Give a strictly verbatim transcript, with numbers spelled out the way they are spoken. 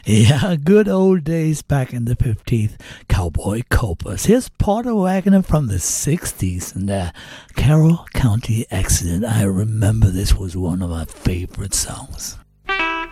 Yeah, good old days back in the fifteenth. Cowboy Copas. Here's Porter Wagoner from the sixties and the Carroll County Accident. I remember this was one of my favorite songs.